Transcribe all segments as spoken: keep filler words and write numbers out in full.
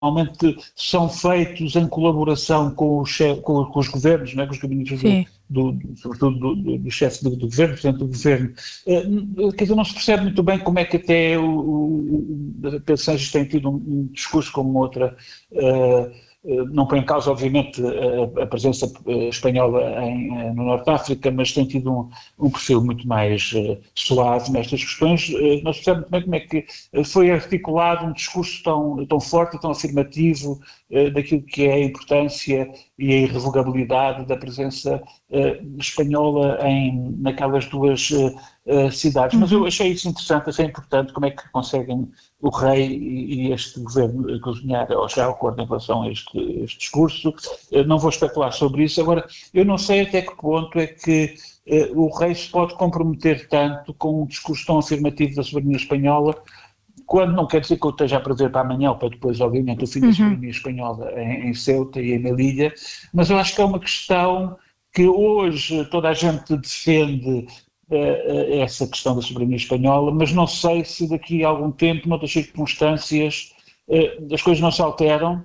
normalmente são feitos em colaboração com os, com, com os governos, não é? Com os gabinetes do, do, sobretudo do, do, do chefe do, do governo, portanto do governo. Uh, quer dizer, não se percebe muito bem como é que até o, o, o Pedro Sánchez tem tido um, um discurso como outra, uh, uh, não põe em causa obviamente a, a presença espanhola em, no Norte de África, mas tem tido um, um perfil muito mais uh, suave nestas questões. Uh, não se percebe muito bem como é que foi articulado um discurso tão, tão forte, tão afirmativo uh, daquilo que é a importância e a irrevogabilidade da presença uh, espanhola em, naquelas duas uh, uh, cidades. Mas eu achei isso interessante, achei importante como é que conseguem o rei e, e este governo cozinhar ou chegar ao acordo em relação a este, este discurso. Uh, não vou especular sobre isso. Agora, eu não sei até que ponto é que uh, o rei se pode comprometer tanto com um discurso tão afirmativo da soberania espanhola, quando não quer dizer que eu esteja a prever para amanhã ou para depois, obviamente, o fim da soberania espanhola em, em Ceuta e em Melilla, mas eu acho que é uma questão que hoje toda a gente defende uh, essa questão da soberania espanhola, mas não sei se daqui a algum tempo, noutras circunstâncias, uh, as coisas não se alteram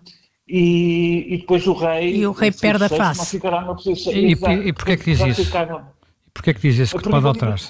e, e depois o rei... E o rei perde a face. Não ficará numa posição... E, e, e porquê é que diz isso? Ficar... Porquê é que diz isso que pode alterar-se?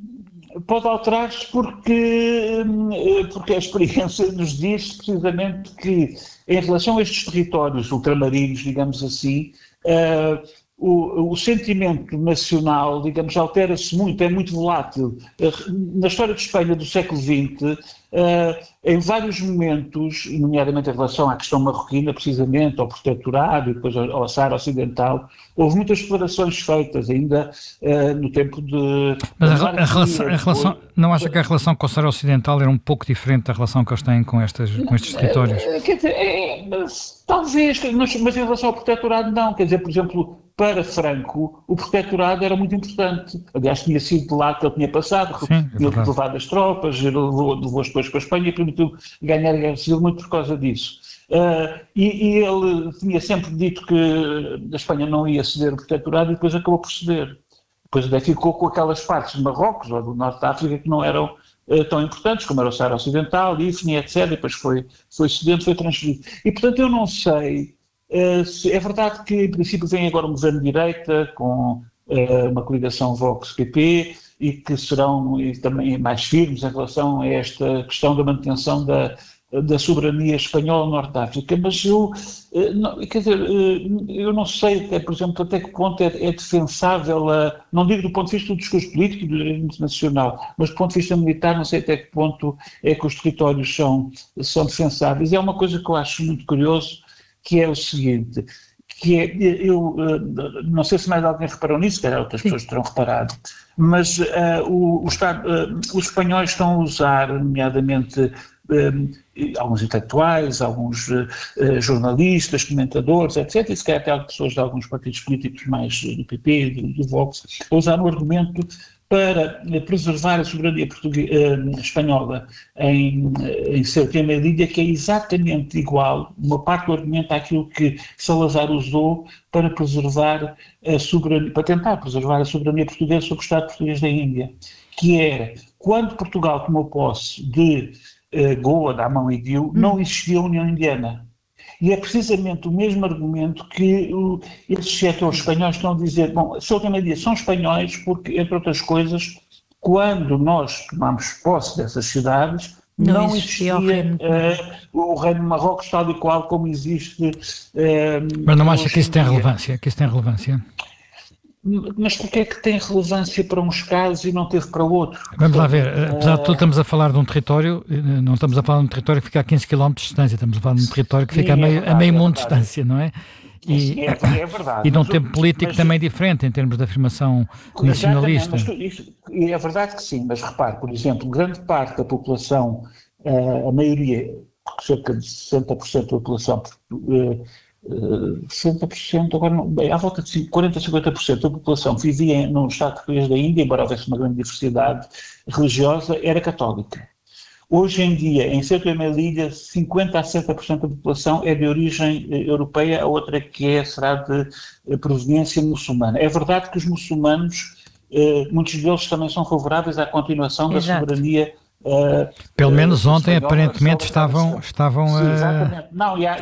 Pode alterar-se porque, porque a experiência nos diz precisamente que, em relação a estes territórios ultramarinos, digamos assim, uh, o, o sentimento nacional, digamos, altera-se muito, é muito volátil. Uh, na história de Espanha do século vinte, uh, em vários momentos, nomeadamente em relação à questão marroquina, precisamente, ao protetorado e depois ao Saara Ocidental, houve muitas declarações feitas ainda uh, no tempo de... Mas a, a, relação, a relação, não acha que a relação com o Saara Ocidental era um pouco diferente da relação que eles têm com, estas, com estes territórios? Uh, quer dizer, é, mas, talvez, mas, mas em relação ao protetorado não, quer dizer, por exemplo, para Franco, o protetorado era muito importante. Aliás, tinha sido de lá que ele tinha passado, Sim, é ele levado as tropas, levou, levou-as depois para a Espanha e permitiu ganhar a Guerra Civil muito por causa disso. Uh, e, e ele tinha sempre dito que a Espanha não ia ceder o protetorado e depois acabou por ceder. Depois até ficou com aquelas partes de Marrocos ou do Norte de África que não eram uh, tão importantes, como era o Saara Ocidental, Ifni, etcétera. E depois foi, foi cedendo, foi transferido. E portanto eu não sei... Uh, se, é verdade que em princípio vem agora um governo de direita com uh, uma coligação Vox-P P e que serão e também mais firmes em relação a esta questão da manutenção da, da soberania espanhola no Norte de África, mas eu, uh, não, quer dizer, uh, eu não sei, até, por exemplo, até que ponto é, é defensável, a, não digo do ponto de vista do discurso político e do direito internacional, mas do ponto de vista militar, não sei até que ponto é que os territórios são, são defensáveis. É uma coisa que eu acho muito curioso, que é o seguinte, que é, eu não sei se mais alguém reparou nisso, que outras Sim. pessoas terão reparado, mas uh, o, o Estado, uh, os espanhóis estão a usar, nomeadamente, uh, alguns intelectuais, alguns uh, jornalistas, comentadores, etcétera, e se calhar até pessoas de alguns partidos políticos mais do P P, do, do Vox, a usar o argumento para preservar a soberania uh, espanhola em, em Ceuta e Melilla, que é exatamente igual, uma parte do argumento àquilo que Salazar usou para preservar a soberania, para tentar preservar a soberania portuguesa sobre o Estado português da Índia, que era, quando Portugal tomou posse de uh, Goa, Damão e Diu, hum. não existia a União Indiana. E é precisamente o mesmo argumento que o, esses setores espanhóis estão a dizer. Bom, Ceuta e Melilla são espanhóis porque, entre outras coisas, quando nós tomamos posse dessas cidades, não, não existia, existia o, reino. Uh, o reino de Marrocos tal e qual como existe... Uh, Mas não acha que isso tem relevância? Que isso tem relevância? Mas porquê é que tem relevância para uns casos e não teve para outros? Vamos lá ver, apesar de tudo estamos a falar de um território, não estamos a falar de um território que fica a quinze quilómetros de distância, estamos a falar de um território que Sim, fica a meio, é verdade, a meio é mundo de distância, não é? E, é, é verdade. E de um tempo político mas, também diferente em termos de afirmação nacionalista. Mas, isso, é verdade que sim, mas repare, por exemplo, grande parte da população, a maioria, cerca de sessenta por cento da população, sessenta por cento, agora não, bem, à volta de quarenta a cinquenta por cento da população vivia no Estado português da Índia, embora houvesse uma grande diversidade religiosa, era católica. Hoje em dia, em Ceuta e Melilla, cinquenta a sessenta por cento da população é de origem europeia, a outra que é, será de proveniência muçulmana. É verdade que os muçulmanos, muitos deles também são favoráveis à continuação Exato. da soberania Uh, Pelo menos ontem, aparentemente, estavam... estavam Sim, exatamente. Não, e há,